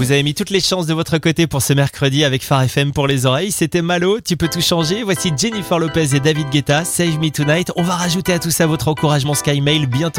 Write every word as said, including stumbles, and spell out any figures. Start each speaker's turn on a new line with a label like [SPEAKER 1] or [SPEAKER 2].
[SPEAKER 1] Vous avez mis toutes les chances de votre côté pour ce mercredi avec Phare F M pour les oreilles. C'était Malo, tu peux tout changer. Voici Jennifer Lopez et David Guetta, Save Me Tonight. On va rajouter à tout ça votre encouragement Sky Mail bientôt.